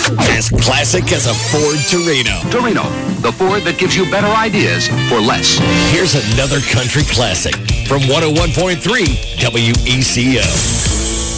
As classic as a Ford Torino. Torino, the Ford that gives you better ideas for less. Here's another country classic from 101.3 WECO.